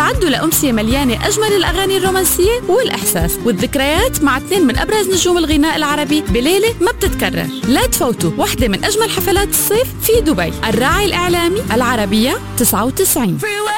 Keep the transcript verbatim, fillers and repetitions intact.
استعدوا لأمسية مليانة أجمل الأغاني الرومانسية والإحساس والذكريات مع اثنين من أبرز نجوم الغناء العربي بليلة ما بتتكرر. لا تفوتوا واحدة من أجمل حفلات الصيف في دبي. الراعي الإعلامي العربية تسعة وتسعين.